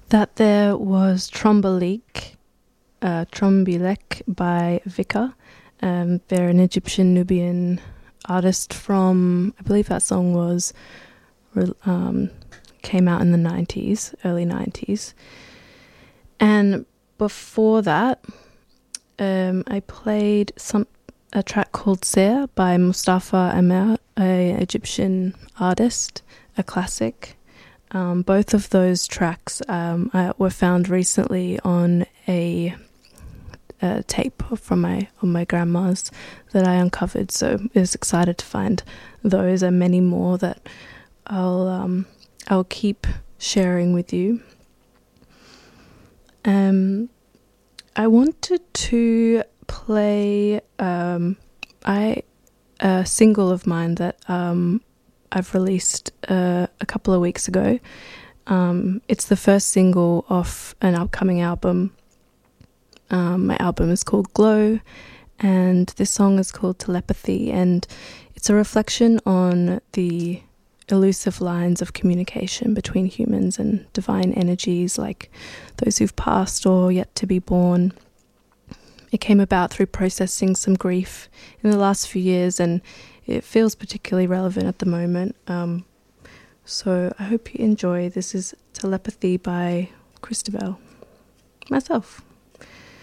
That there was Trombalek by Vika. They're an Egyptian Nubian artist from, I believe that song came out in the 90s, early 90s. And before that, I played a track called Ser by Mustafa Amer, an Egyptian artist, a classic. Both of those tracks were found recently on a tape on my grandma's that I uncovered. So I was excited to find those and many more that I'll keep sharing with you. I wanted to play a single of mine that I've released a couple of weeks ago. It's the first single off an upcoming album. My album is called Glow, and this song is called Telepathy, and it's a reflection on the elusive lines of communication between humans and divine energies like those who've passed or yet to be born. It came about through processing some grief in the last few years, and it feels particularly relevant at the moment. So I hope you enjoy. This is Telepathy by Christabel. Myself.